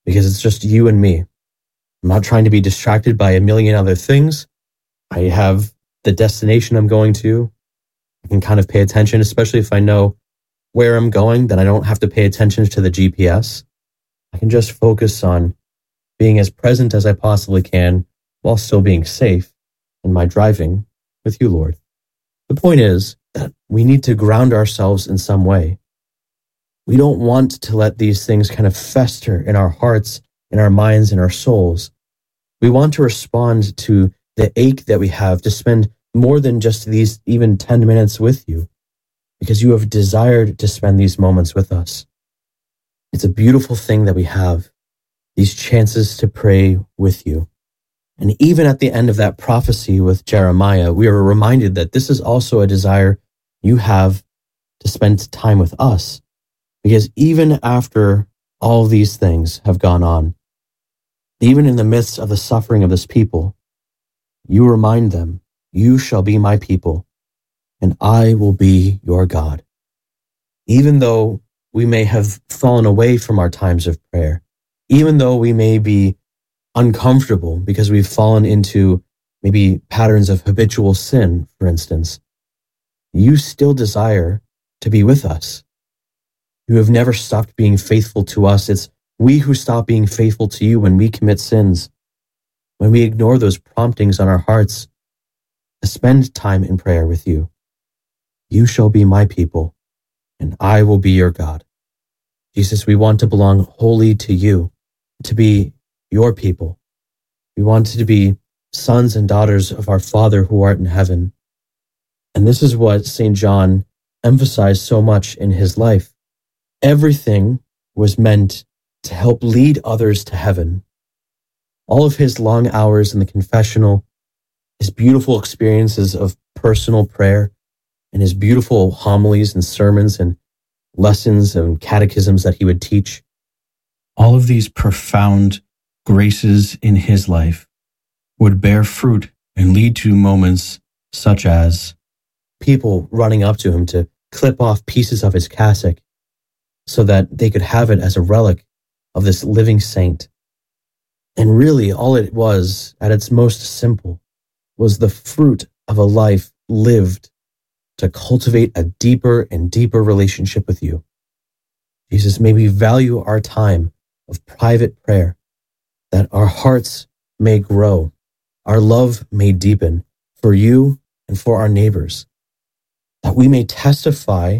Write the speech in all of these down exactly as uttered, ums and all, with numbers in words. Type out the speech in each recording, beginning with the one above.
because it's just you and me. I'm not trying to be distracted by a million other things. I have the destination I'm going to. I can kind of pay attention, especially if I know where I'm going, then I don't have to pay attention to the G P S. I can just focus on being as present as I possibly can while still being safe in my driving with you, Lord. The point is that we need to ground ourselves in some way. We don't want to let these things kind of fester in our hearts, in our minds, in our souls. We want to respond to the ache that we have to spend more than just these even ten minutes with you, because you have desired to spend these moments with us. It's a beautiful thing that we have, these chances to pray with you. And even at the end of that prophecy with Jeremiah, we are reminded that this is also a desire you have to spend time with us. Because even after all these things have gone on, even in the midst of the suffering of this people, you remind them, you shall be my people, and I will be your God. Even though we may have fallen away from our times of prayer, even though we may be uncomfortable because we've fallen into maybe patterns of habitual sin, for instance, you still desire to be with us. You have never stopped being faithful to us. It's we who stop being faithful to you when we commit sins, when we ignore those promptings on our hearts to spend time in prayer with you. You shall be my people, and I will be your God. Jesus, we want to belong wholly to you, to be your people. We want to be sons and daughters of our Father who art in heaven. And this is what Saint John emphasized so much in his life. Everything was meant to help lead others to heaven. All of his long hours in the confessional, his beautiful experiences of personal prayer, and his beautiful homilies and sermons and lessons and catechisms that he would teach, all of these profound graces in his life would bear fruit and lead to moments such as people running up to him to clip off pieces of his cassock so that they could have it as a relic of this living saint. And really, all it was, at its most simple, was the fruit of a life lived to cultivate a deeper and deeper relationship with you. Jesus, may we value our time of private prayer, that our hearts may grow, our love may deepen for you and for our neighbors, that we may testify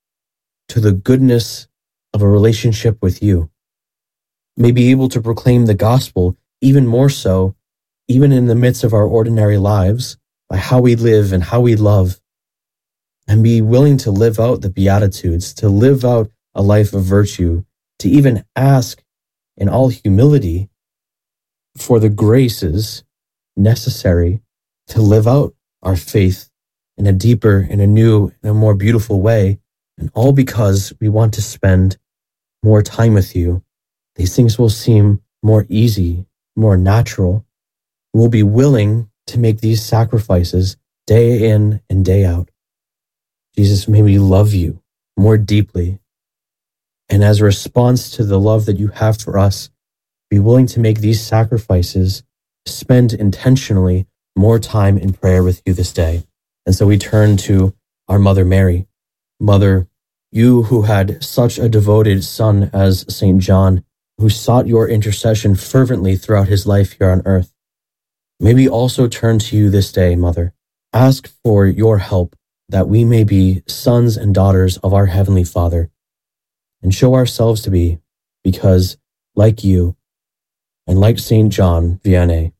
to the goodness of a relationship with you, may be able to proclaim the gospel even more so, even in the midst of our ordinary lives, by how we live and how we love, and be willing to live out the Beatitudes, to live out a life of virtue, to even ask in all humility for the graces necessary to live out our faith in a deeper, in a new, in a more beautiful way, and all because we want to spend more time with you. These things will seem more easy, more natural. We'll be willing to make these sacrifices day in and day out. Jesus, may we love you more deeply. And as a response to the love that you have for us, be willing to make these sacrifices, spend intentionally more time in prayer with you this day. And so we turn to our Mother Mary. Mother, you who had such a devoted son as Saint John, who sought your intercession fervently throughout his life here on earth, may we also turn to you this day, Mother. Ask for your help that we may be sons and daughters of our Heavenly Father, and show ourselves to be, because, like you, and like Saint John Vianney,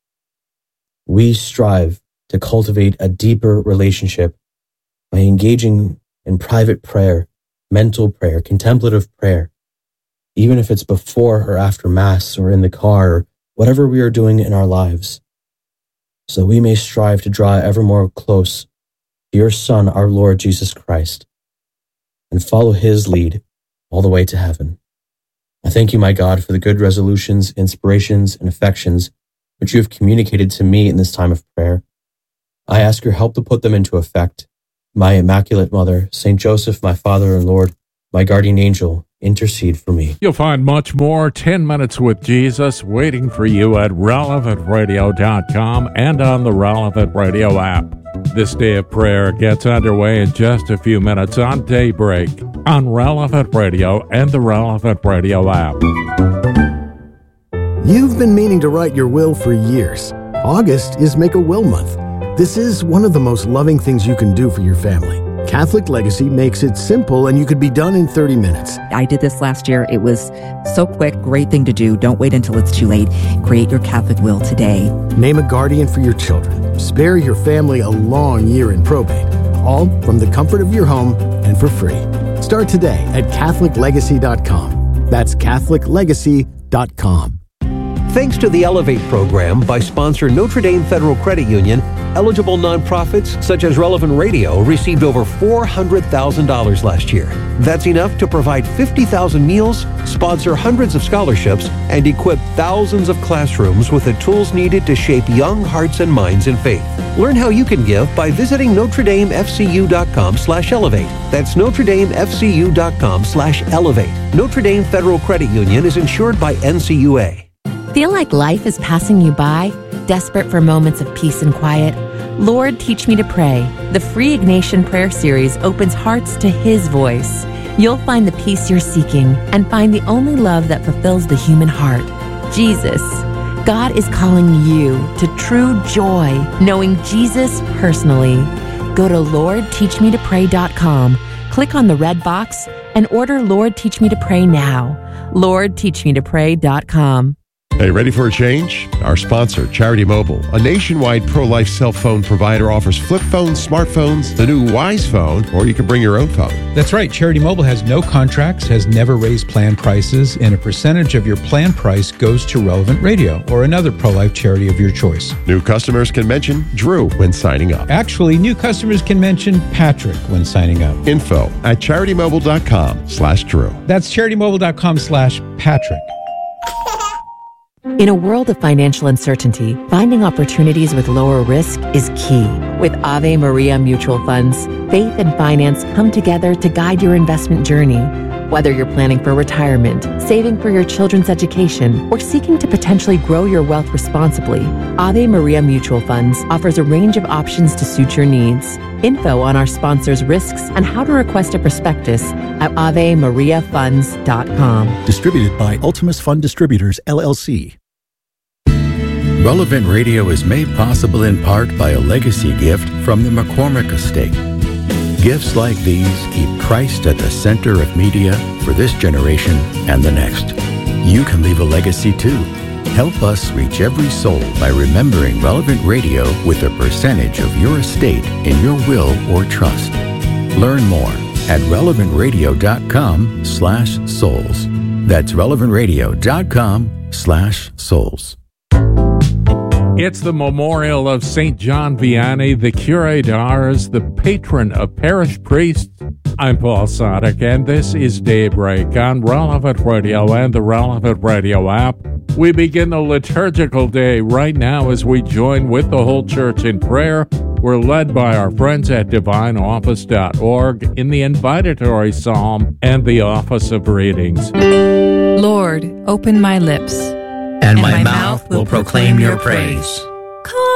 we strive to cultivate a deeper relationship by engaging in private prayer, mental prayer, contemplative prayer, even if it's before or after Mass or in the car or whatever we are doing in our lives, so we may strive to draw ever more close to your Son, our Lord Jesus Christ, and follow his lead all the way to heaven. I thank you, my God, for the good resolutions, inspirations, and affections which you have communicated to me in this time of prayer. I ask your help to put them into effect. My Immaculate Mother, Saint Joseph, my Father and Lord, My guardian angel, intercede for me. You'll find much more ten minutes with Jesus waiting for you at relevant radio dot com and on the Relevant Radio app. This day of prayer gets underway in just a few minutes on Daybreak on Relevant Radio and the Relevant Radio app. You've been meaning to write your will for years. August is Make a Will Month. This is one of the most loving things you can do for your family. Catholic Legacy makes it simple, and you could be done in thirty minutes. I did this last year. It was so quick. Great thing to do. Don't wait until it's too late. Create your Catholic will today. Name a guardian for your children. Spare your family a long year in probate. All from the comfort of your home and for free. Start today at Catholic Legacy dot com. That's Catholic Legacy dot com. Thanks to the Elevate program by sponsor Notre Dame Federal Credit Union, eligible nonprofits such as Relevant Radio received over four hundred thousand dollars last year. That's enough to provide fifty thousand meals, sponsor hundreds of scholarships, and equip thousands of classrooms with the tools needed to shape young hearts and minds in faith. Learn how you can give by visiting Notre Dame F C U dot com slash elevate. That's Notre Dame F C U dot com slash elevate. Notre Dame Federal Credit Union is insured by N C U A. Feel like life is passing you by? Desperate for moments of peace and quiet? Lord, Teach Me to Pray. The free Ignatian Prayer Series opens hearts to His voice. You'll find the peace you're seeking and find the only love that fulfills the human heart, Jesus. God is calling you to true joy, knowing Jesus personally. Go to Lord Teach Me to Pray dot com, click on the red box, and order Lord Teach Me to Pray now. Lord Teach Me to Pray dot com. Hey, ready for a change? Our sponsor, Charity Mobile, a nationwide pro-life cell phone provider, offers flip phones, smartphones, the new Wise phone, or you can bring your own phone. That's right. Charity Mobile has no contracts, has never raised plan prices, and a percentage of your plan price goes to Relevant Radio or another pro-life charity of your choice. New customers can mention Drew when signing up. Actually, new customers can mention Patrick when signing up. Info at charity mobile dot com slash Drew. That's charity mobile dot com slash Patrick. In a world of financial uncertainty, finding opportunities with lower risk is key. With Ave Maria Mutual Funds, faith and finance come together to guide your investment journey. Whether you're planning for retirement, saving for your children's education, or seeking to potentially grow your wealth responsibly, Ave Maria Mutual Funds offers a range of options to suit your needs. Info on our sponsors' risks and how to request a prospectus at ave maria funds dot com. Distributed by Ultimus Fund Distributors, L L C. Relevant Radio is made possible in part by a legacy gift from the McCormick Estate. Gifts like these keep Christ at the center of media for this generation and the next. You can leave a legacy too. Help us reach every soul by remembering Relevant Radio with a percentage of your estate in your will or trust. Learn more at relevant radio dot com slash souls. That's relevant radio dot com slash souls. It's the memorial of Saint John Vianney, the Curé d'Ars, the patron of parish priests. I'm Paul Sadek, and this is Daybreak on Relevant Radio and the Relevant Radio app. We begin the liturgical day right now as we join with the whole church in prayer. We're led by our friends at divine office dot org in the invitatory psalm and the office of readings. Lord, open my lips, and, and my, my mouth will proclaim your praise.